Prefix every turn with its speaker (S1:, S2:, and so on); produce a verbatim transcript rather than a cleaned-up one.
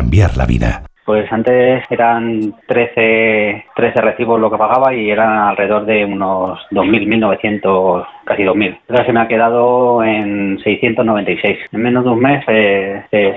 S1: cambiar la vida.
S2: Pues antes eran trece, trece recibos lo que pagaba y eran alrededor de unos dos mil, mil novecientos, casi dos mil. Ahora se me ha quedado en seiscientos noventa y seis. En menos de un mes eh, eh,